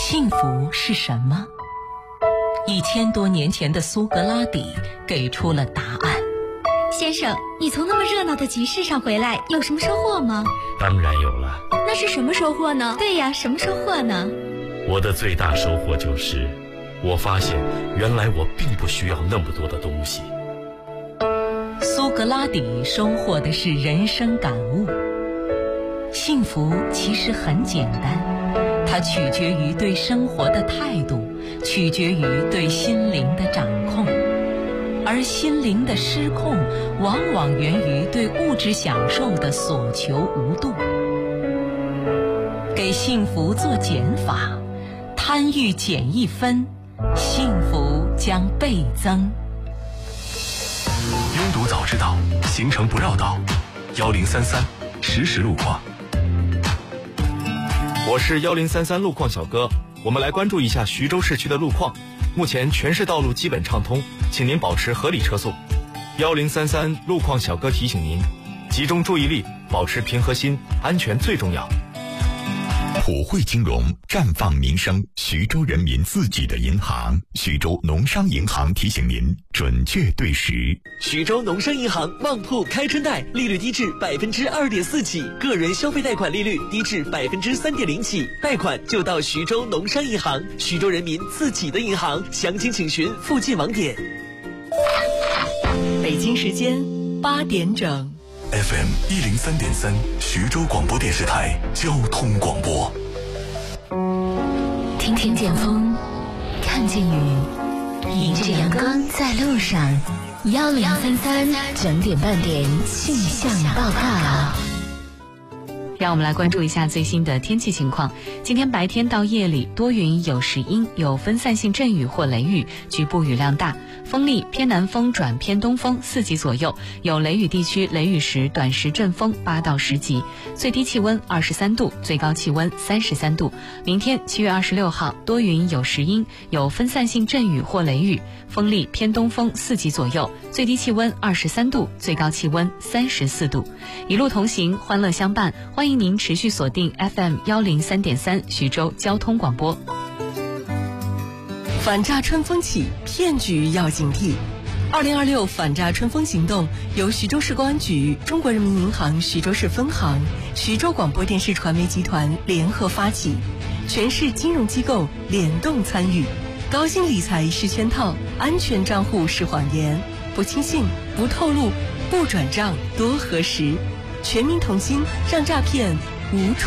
幸福是什么？1000多年前的苏格拉底给出了答案。 先生，你从那么热闹的集市上回来，有什么收获吗？ 当然有了。 那是什么收获呢？对呀，什么收获呢？ 我的最大收获就是，我发现原来我并不需要那么多的东西。 苏格拉底收获的是人生感悟。幸福其实很简单，它取决于对生活的态度，取决于对心灵的掌控。而心灵的失控，往往源于对物质享受的所求无度。给幸福做减法，贪欲减1分，幸福将倍增。 拥堵早知道，行程不绕道。1033实时路况。 我是1033路况小哥，我们来关注一下徐州市区的路况。目前全市道路基本畅通，请您保持合理车速。1033路况小哥提醒您，集中注意力，保持平和心，安全最重要。 普惠金融，绽放民生，徐州人民自己的银行。徐州农商银行提醒您，准确对时。 徐州农商银行旺铺开春贷，利率低至2.4%起，个人消费贷款利率低至3.0%起，贷款就到徐州农商银行，徐州人民自己的银行。详情请询附近网点。 北京时间8点整。 FM 103.3，徐州广播电视台交通广播。 听见风，看见雨，迎着阳光在路上。1033整点半点气象报告。 让我们来关注一下最新的天气情况。今天白天到夜里多云有时阴，有分散性阵雨或雷雨，局部雨量大，风力偏南风转偏东风4级左右，有雷雨地区雷雨时短时阵风8到10级，最低气温23度，最高气温33度。明天7月26号多云有时阴，有分散性阵雨或雷雨，风力偏东风4级左右，最低气温23度，最高气温34度。一路同行，欢乐相伴，欢迎您持续锁定 FM 103.3徐州交通广播。 反诈春风起，骗局要警惕。2026反诈春风行动由徐州市公安局、中国人民银行徐州市分行、徐州广播电视传媒集团联合发起，全市金融机构联动参与。高薪理财是圈套，安全账户是谎言，不轻信，不透露，不转账，多核实。全民同心，让诈骗无处